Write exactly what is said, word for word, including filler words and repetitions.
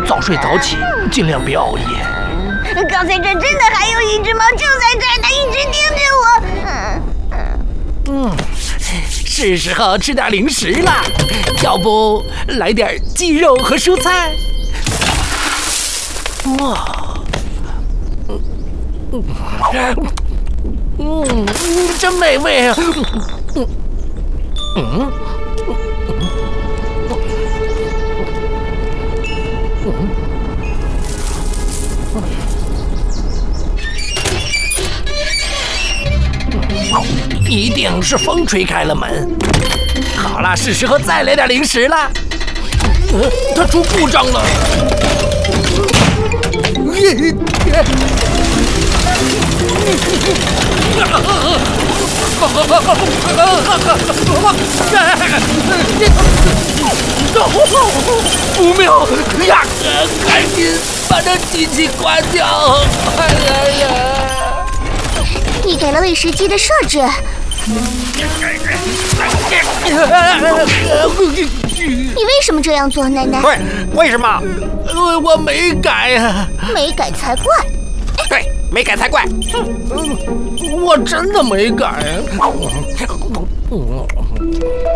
早睡早起，尽量别熬夜。 刚才这真的还有一只猫就在这儿，它一直盯着我。嗯嗯，是时候吃点零食了，要不来点鸡肉和蔬菜？哇，嗯嗯，真美味啊！嗯嗯。一定是风吹开了门。好了，是时候再来点零食了。呃，它出故障了。不妙呀！赶紧把这机器关掉！哎呀呀！ 你给了喂食机的设置。你为什么这样做，奶奶？ 对，为什么？ 我我没改呀。 没改才怪。 对，没改才怪。 我真的没改。